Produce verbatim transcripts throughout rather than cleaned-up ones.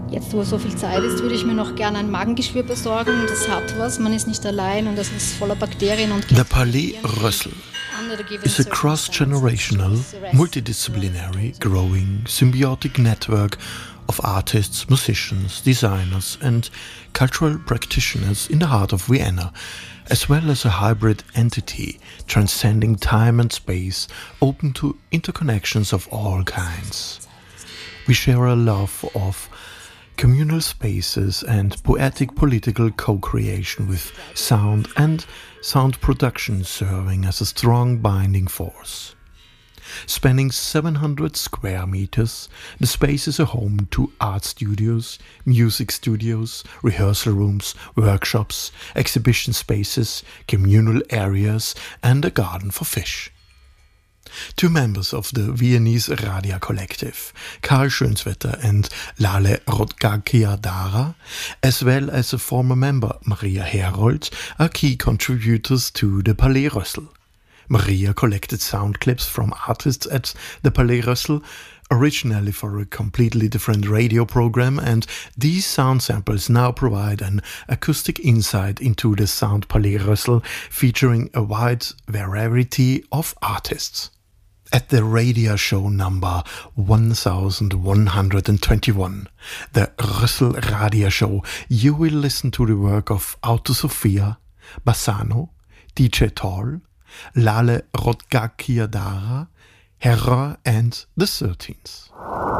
Jetzt, wo so viel Zeit ist, würde ich mir noch gerne ein Magengeschwür besorgen. Das hat was, man ist nicht allein und das ist voller Bakterien und The Palais Russell is a cross-generational, multidisciplinary, growing, symbiotic network of artists, musicians, designers and cultural practitioners in the heart of Vienna, as well as a hybrid entity transcending time and space, open to interconnections of all kinds. We share a love of communal spaces and poetic political co-creation with sound and sound production serving as a strong binding force. Spanning seven hundred square meters, the space is a home to art studios, music studios, rehearsal rooms, workshops, exhibition spaces, communal areas and a garden for fish. Two members of the Viennese Radia Collective, Karl Schönswetter and Lale Rodgakiadara, as well as a former member, Maria Herold, are key contributors to the Palais Russell. Maria collected sound clips from artists at the Palais Russell, originally for a completely different radio program, and these sound samples now provide an acoustic insight into the Sound Palais Russell, featuring a wide variety of artists. At the radio show number one thousand one hundred twenty-one, the Russell Radio Show, you will listen to the work of Auto Sofia, Bassano, D J Tall, Lale Rodgakiadara, Herra and the thirteens.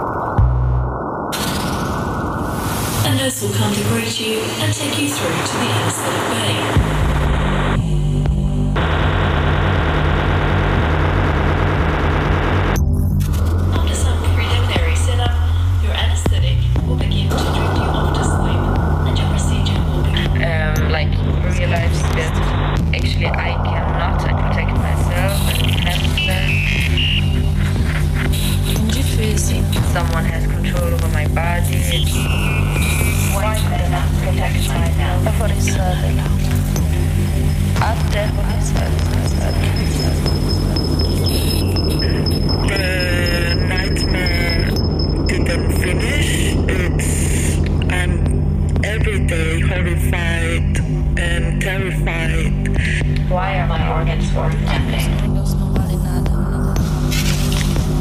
A nurse will come to greet you and take you through to the anaesthetic bay. I cannot protect myself and cancer. Someone has control over my body. Why could I not protect myself?